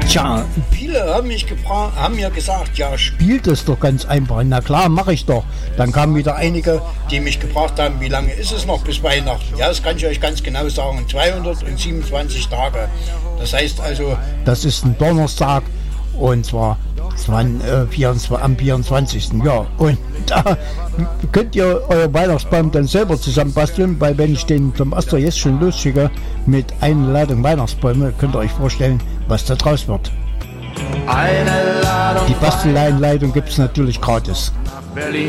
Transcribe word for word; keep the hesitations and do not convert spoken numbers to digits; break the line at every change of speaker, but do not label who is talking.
Tja,
viele haben mich gefragt, haben mir gesagt, ja,
spielt es doch ganz einfach. Na klar, mache ich doch. Dann kamen wieder einige,
die mich gefragt haben, wie lange ist es noch bis Weihnachten? Ja, das kann ich euch ganz genau sagen, zweihundertsiebenundzwanzig Tage. Das heißt also...
Das ist ein Donnerstag und zwar zwanzig, äh, vierundzwanzig, am vierundzwanzigsten Ja, und da könnt ihr euer Weihnachtsbaum dann selber zusammenbasteln, weil wenn ich den zum Oster jetzt schon losschicke mit einer Ladung Weihnachtsbäume, könnt ihr euch vorstellen, was da draus wird. Eine Ladung Die Bastelleinleitung gibt es natürlich gratis.